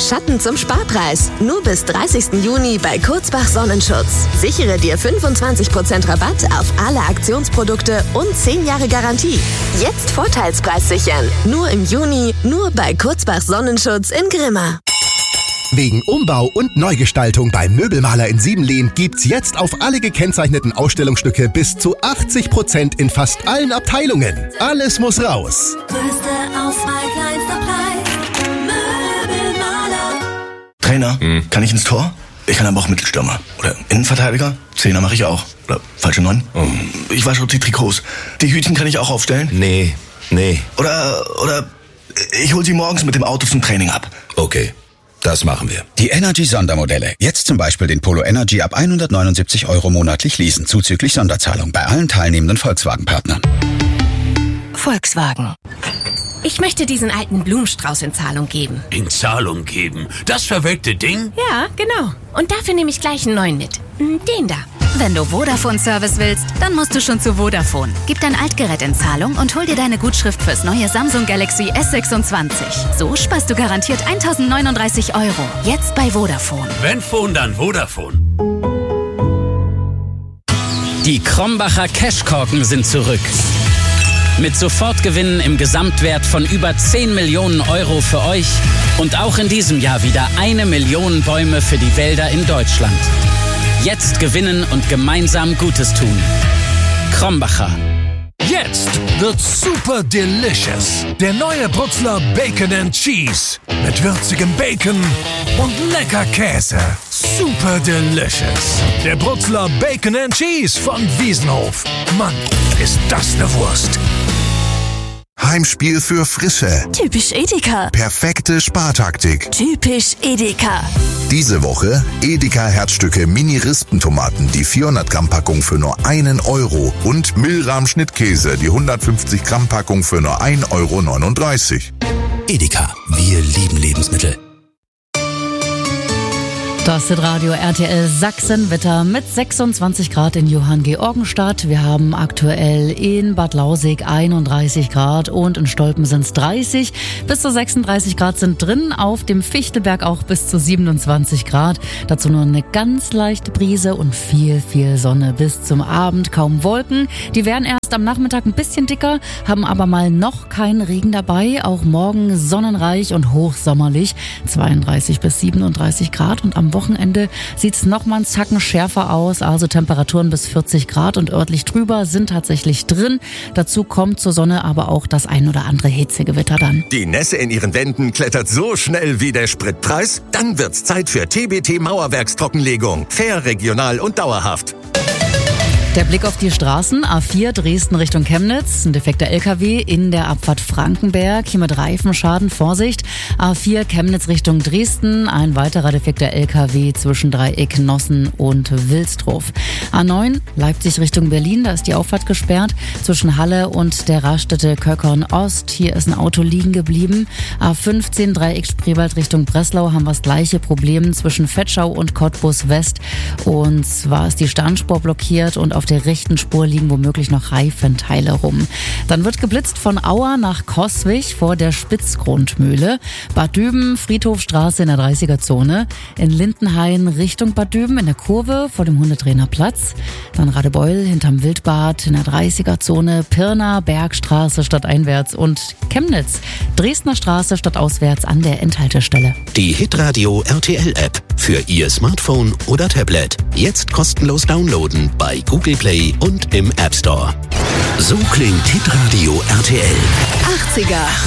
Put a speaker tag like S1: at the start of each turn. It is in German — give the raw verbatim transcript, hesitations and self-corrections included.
S1: Schatten zum Sparpreis. Nur bis dreißigsten Juni bei Kurzbach Sonnenschutz. Sichere dir fünfundzwanzig Prozent Rabatt auf alle Aktionsprodukte und zehn Jahre Garantie. Jetzt Vorteilspreis sichern. Nur im Juni, nur bei Kurzbach Sonnenschutz in Grimma.
S2: Wegen Umbau und Neugestaltung beim Möbelmaler in Siebenlehn gibt's jetzt auf alle gekennzeichneten Ausstellungsstücke bis zu achtzig Prozent in fast allen Abteilungen. Alles muss raus.
S3: Größte Auswahl, kleinster Preis. Möbelmaler.
S4: Trainer, hm. kann ich ins Tor? Ich kann aber auch Mittelstürmer. Oder Innenverteidiger? Zehner mache ich auch. Oder falsche Neun? Oh. Ich wasche die Trikots. Die Hütchen kann ich auch aufstellen?
S5: Nee, nee.
S4: Oder, oder ich hol sie morgens mit dem Auto zum Training ab.
S5: Okay. Das machen wir.
S6: Die Energy-Sondermodelle. Jetzt zum Beispiel den Polo Energy ab hundertneunundsiebzig Euro monatlich leasen, zuzüglich Sonderzahlung bei allen teilnehmenden Volkswagen-Partnern.
S7: Volkswagen. Ich möchte diesen alten Blumenstrauß in Zahlung geben.
S8: In Zahlung geben? Das verwelkte Ding?
S7: Ja, genau. Und dafür nehme ich gleich einen neuen mit. Den da.
S9: Wenn du Vodafone-Service willst, dann musst du schon zu Vodafone. Gib dein Altgerät in Zahlung und hol dir deine Gutschrift fürs neue Samsung Galaxy S sechsundzwanzig. So sparst du garantiert tausendneununddreißig Euro. Jetzt bei Vodafone.
S8: Wenn Phone, dann Vodafone.
S10: Die Krombacher Cashkorken sind zurück. Mit Sofortgewinnen im Gesamtwert von über zehn Millionen Euro für euch und auch in diesem Jahr wieder eine Million Bäume für die Wälder in Deutschland. Jetzt gewinnen und gemeinsam Gutes tun. Krombacher.
S11: Jetzt wird's super delicious. Der neue Brutzler Bacon and Cheese. Mit würzigem Bacon und lecker Käse. Super delicious. Der Brutzler Bacon and Cheese von Wiesenhof. Mann, ist das eine Wurst.
S2: Heimspiel für Frische.
S12: Typisch Edeka.
S2: Perfekte Spartaktik.
S12: Typisch Edeka.
S2: Diese Woche Edeka Herzstücke Mini-Rispentomaten, die vierhundert Gramm Packung für nur einen Euro und Milram Schnittkäse, die hundertfünfzig Gramm Packung für nur ein Euro neununddreißig.
S5: Edeka, wir lieben Lebensmittel.
S13: Das ist Radio R T L Sachsen-Wetter mit sechsundzwanzig Grad in Johanngeorgenstadt. Wir haben aktuell in Bad Lausick einunddreißig Grad und in Stolpen sind es dreißig. Bis zu sechsunddreißig Grad sind drin, auf dem Fichtelberg auch bis zu siebenundzwanzig Grad. Dazu nur eine ganz leichte Brise und viel, viel Sonne bis zum Abend. Kaum Wolken. Die werden erst am Nachmittag ein bisschen dicker, haben aber mal noch keinen Regen dabei. Auch morgen sonnenreich und hochsommerlich. zweiunddreißig bis siebenunddreißig Grad und am Wochenende sieht es nochmal einen Zacken schärfer aus, also Temperaturen bis vierzig Grad und örtlich drüber sind tatsächlich drin. Dazu kommt zur Sonne aber auch das ein oder andere Hitzegewitter dann.
S14: Die Nässe in ihren Wänden klettert so schnell wie der Spritpreis? Dann wird's Zeit für T B T Mauerwerkstrockenlegung. Fair, regional und dauerhaft.
S13: Der Blick auf die Straßen, A vier Dresden Richtung Chemnitz, ein defekter L K W in der Abfahrt Frankenberg, hier mit Reifenschaden, Vorsicht. A vier Chemnitz Richtung Dresden, ein weiterer defekter L K W zwischen Dreieck Nossen und Wilsdruf. A neun Leipzig Richtung Berlin, da ist die Auffahrt gesperrt, zwischen Halle und der Raststätte Köckern Ost, hier ist ein Auto liegen geblieben. A fünfzehn Dreieck Spreewald Richtung Breslau haben wir das gleiche Problem zwischen Vetschau und Cottbus West, und zwar ist die Standspur blockiert und auf der rechten Spur liegen womöglich noch Reifenteile rum. Dann wird geblitzt von Auer nach Coswig vor der Spitzgrundmühle. Bad Düben, Friedhofstraße in der dreißiger-Zone. In Lindenhain Richtung Bad Düben in der Kurve vor dem Hundetrainerplatz. Dann Radebeul hinterm Wildbad in der dreißiger-Zone. Pirna, Bergstraße stadteinwärts und Chemnitz, Dresdner Straße stadtauswärts an der Endhaltestelle.
S5: Die Hitradio R T L App für Ihr Smartphone oder Tablet. Jetzt kostenlos downloaden bei Google Play und im App Store. So klingt Hitradio R T L.
S1: achtziger